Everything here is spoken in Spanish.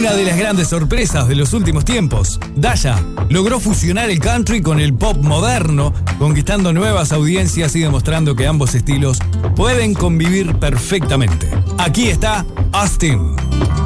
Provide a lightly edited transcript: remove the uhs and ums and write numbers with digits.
Una de las grandes sorpresas de los últimos tiempos, Daya logró fusionar el country con el pop moderno, conquistando nuevas audiencias y demostrando que ambos estilos pueden convivir perfectamente. Aquí está Austin.